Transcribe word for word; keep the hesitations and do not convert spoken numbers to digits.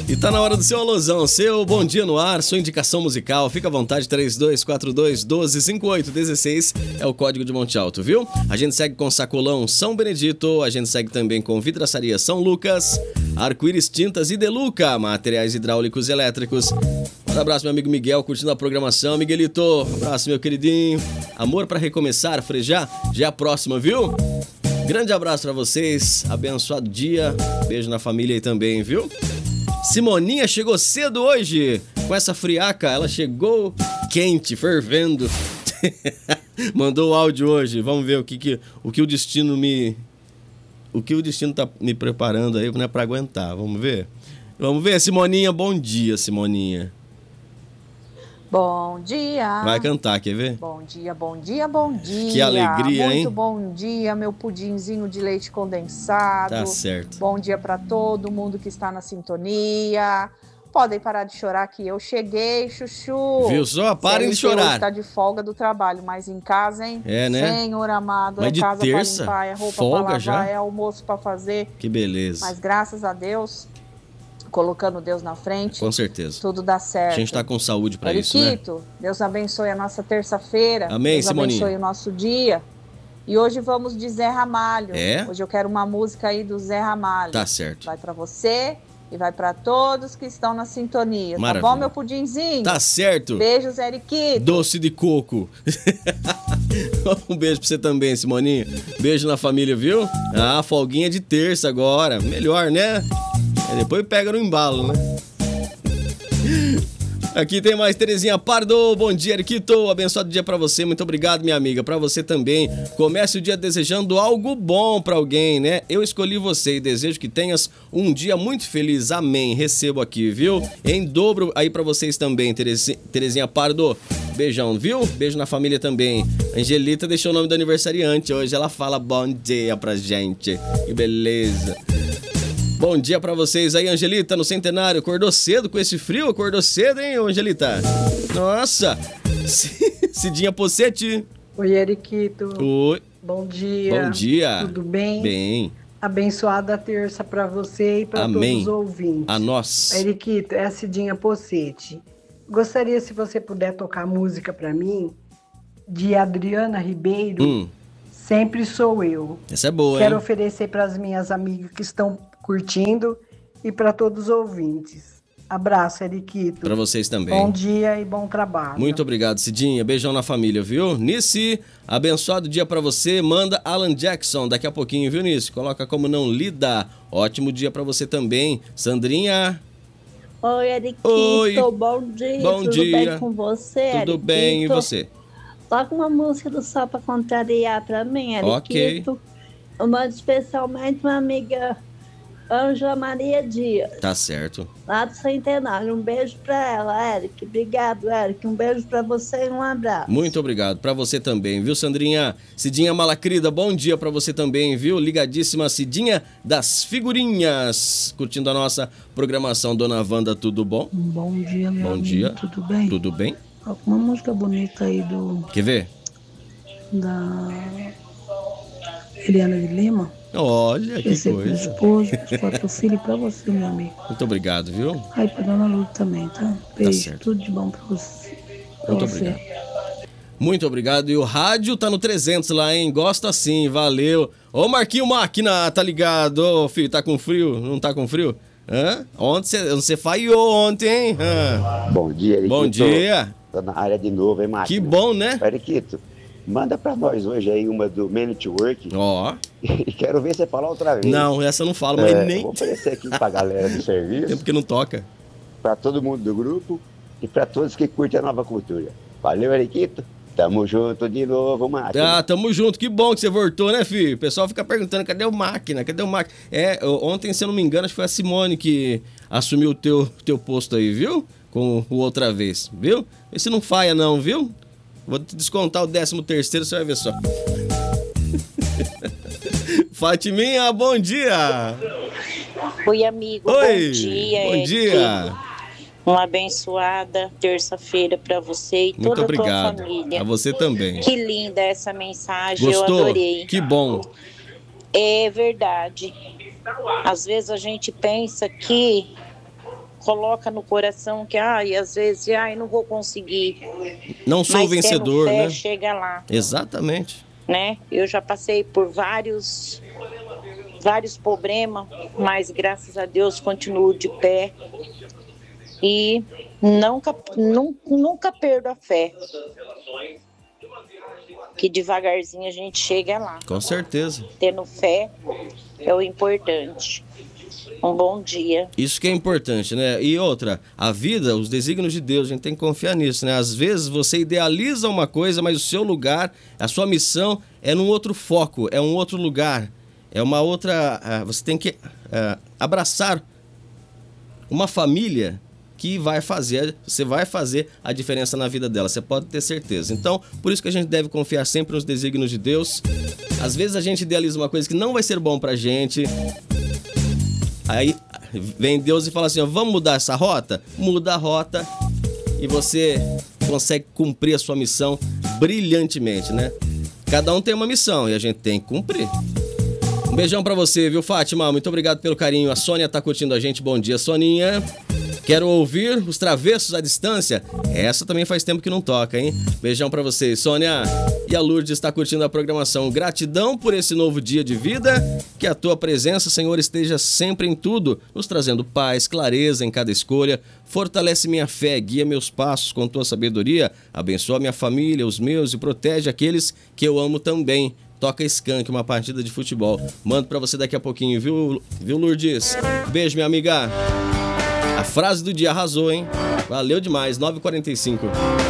E tá na hora do seu alusão, seu bom dia no ar, sua indicação musical. Fica à vontade, três dois quatro dois, um dois cinco oito um seis é o código de Monte Alto, viu? A gente segue com Sacolão São Benedito, a gente segue também com Vidraçaria São Lucas, Arco-Íris Tintas e Deluca, materiais hidráulicos e elétricos. Um abraço, meu amigo Miguel, curtindo a programação. Miguelito, um abraço, meu queridinho. Amor pra recomeçar, frejar, já é a próxima, viu? Grande abraço pra vocês, abençoado dia, beijo na família aí também, viu? Simoninha chegou cedo hoje, com essa friaca, ela chegou quente, fervendo. Mandou o áudio hoje, vamos ver o que, que, o, que o destino me... O que o destino tá me preparando aí, né, pra aguentar, vamos ver? Vamos ver, Simoninha, bom dia, Simoninha. Bom dia. Vai cantar, quer ver? Bom dia, bom dia, bom dia. Que alegria, Muito hein? Muito bom dia, meu pudinzinho de leite condensado. Tá certo. Bom dia para todo mundo que está na sintonia. Podem parar de chorar que eu cheguei, chuchu. Viu só? Parem de chorar. Hoje tá de folga do trabalho, mas em casa, hein? É, né? Senhor amado, mas é de casa terça, pra limpar, é roupa folga pra lavar, já? é almoço pra fazer. Que beleza. Mas graças a Deus, colocando Deus na frente, com certeza. Tudo dá certo. A gente tá com saúde pra Eriquito, isso, né? Deus abençoe a nossa terça-feira. Amém, Deus Simoninha. abençoe o nosso dia. E hoje vamos de Zé Ramalho. É? Hoje eu quero uma música aí do Zé Ramalho. Tá certo. Vai pra você e vai pra todos que estão na sintonia. Maravilha. Tá bom, meu pudinzinho? Tá certo. Beijos, Eriquito. Doce de coco. Um beijo pra você também, Simoninha. Beijo na família, viu? Ah, folguinha de terça agora. Melhor, né? Aí depois pega no embalo, né? Aqui tem mais Terezinha Pardo. Bom dia, Eriquito. Abençoado dia pra você. Muito obrigado, minha amiga. Pra você também. Comece o dia desejando algo bom pra alguém, né? Eu escolhi você e desejo que tenhas um dia muito feliz. Amém. Recebo aqui, viu? Em dobro aí pra vocês também, Terezinha, Terezinha Pardo. Beijão, viu? Beijo na família também. Angelita deixou o nome do aniversariante hoje. Ela fala bom dia pra gente. Que beleza. Bom dia pra vocês aí, Angelita, no Centenário. Acordou cedo com esse frio? Acordou cedo, hein, Angelita? Nossa! Cidinha Pocete. Oi, Eriquito. Oi. Bom dia. Bom dia. Tudo bem? Bem. Abençoada terça pra você e pra Amém. todos os ouvintes. A nós. Eriquito, é a Cidinha Pocete. Gostaria, se você puder tocar música pra mim, de Adriana Ribeiro, Hum. Sempre Sou Eu. Essa é boa, Quero hein? oferecer para as minhas amigas que estão curtindo e para todos os ouvintes. Abraço, Eriquito. Pra vocês também. Bom dia e bom trabalho. Muito obrigado, Cidinha. Beijão na família, viu? Nice, abençoado dia pra você. Manda Alan Jackson daqui a pouquinho, viu, Nice? Coloca como não lida. Ótimo dia pra você também. Sandrinha. Oi, Eriquito. Oi. Bom dia. Bom Tudo dia. bem com você, Tudo Eriquito? bem, e você? Toca uma música do Sol pra contrariar pra mim, Eriquito. Ok. Eu mando especialmente uma amiga Ângela Maria Dias, Tá certo. lá do Centenário. Um beijo pra ela, Eric. Obrigado, Eric. Um beijo pra você e um abraço. Muito obrigado. Pra você também, viu, Sandrinha? Cidinha Malacrida, bom dia pra você também, viu? Ligadíssima Cidinha das Figurinhas. Curtindo a nossa programação. Dona Wanda, tudo bom? Bom dia, meu Bom amigo. dia. Tudo bem? Tudo bem? Uma música bonita aí do Quer ver? da Eliana de Lima. Olha, que Esse é pro coisa. esposo, pros quatro filhos e pra você, meu amigo. Muito obrigado, viu? Aí pra Dona Luz também, tá? Beijo, certo. tudo de bom pra você. Pra Muito você. obrigado. Muito obrigado. E o rádio tá no trezentos lá, hein? Gosta sim, valeu. Ô, Marquinho Máquina, tá ligado? Ô, filho, tá com frio? Não tá com frio? Hã? Ontem você falhou ontem, hein? Hã? Bom dia, Eriquito. Bom dia. Tô na área de novo, hein, Máquina? Que bom, né? Eriquito, manda pra nós hoje aí uma do Man at Work. Ó. E quero ver você falar outra vez. Não, essa eu não falo, mas É, nem... Vou oferecer aqui pra galera do serviço, Tempo que não toca. pra todo mundo do grupo e pra todos que curtem a nova cultura. Valeu, Eriquito. Tamo junto de novo, Máquina. Ah, tamo junto. Que bom que você voltou, né, filho? O pessoal fica perguntando, cadê o Máquina? Cadê o Máquina? É, ontem, se eu não me engano, acho que foi a Simone que assumiu o teu, teu posto aí, viu? Com o outra vez, viu? Esse não falha não, viu? Vou te descontar o décimo terceiro, você vai ver só. Fatiminha, bom dia! Oi, amigo. Oi, Bom dia. bom Eric. dia. Uma abençoada terça-feira pra você e Muito toda obrigado. a tua família. A você também. Que linda essa mensagem, Gostou? eu adorei. Que bom. É verdade. Às vezes a gente pensa que coloca no coração que, ai, às vezes, ai, não vou conseguir. Não sou Mas vencedor, tendo fé, né? chega lá, Exatamente. né? Eu já passei por vários, vários problemas, mas graças a Deus continuo de pé e nunca, nunca, nunca perdo a fé. Que devagarzinho a gente chega lá. Com certeza. Tendo fé é o importante. Um bom dia. Isso que é importante, né? E outra, a vida, os desígnios de Deus, a gente tem que confiar nisso, né? Às vezes você idealiza uma coisa, mas o seu lugar, a sua missão é num outro foco, é um outro lugar, é uma outra... Uh, você tem que uh, abraçar uma família que vai fazer, você vai fazer a diferença na vida dela, você pode ter certeza. Então, por isso que a gente deve confiar sempre nos desígnios de Deus. Às vezes a gente idealiza uma coisa que não vai ser bom pra gente. Aí vem Deus e fala assim, ó, vamos mudar essa rota? Muda a rota e você consegue cumprir a sua missão brilhantemente, né? Cada um tem uma missão e a gente tem que cumprir. Um beijão pra você, viu, Fátima? Muito obrigado pelo carinho. A Sônia tá curtindo a gente. Bom dia, Soninha. Quero ouvir os Travessos à Distância. Essa também faz tempo que não toca, hein? Beijão pra vocês, Sônia. E a Lourdes está curtindo a programação. Gratidão por esse novo dia de vida. Que a tua presença, Senhor, esteja sempre em tudo, nos trazendo paz, clareza em cada escolha. Fortalece minha fé, guia meus passos com tua sabedoria. Abençoa minha família, os meus e protege aqueles que eu amo também. Toca Skank, uma partida de futebol. Mando pra você daqui a pouquinho, viu, viu Lourdes? Beijo, minha amiga. A frase do dia arrasou, hein? Valeu demais, nove e quarenta e cinco.